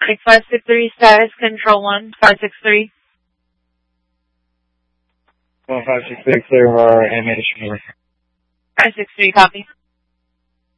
Like 563 status, control 1, 563. 1563, clear of our animation over. 563, copy.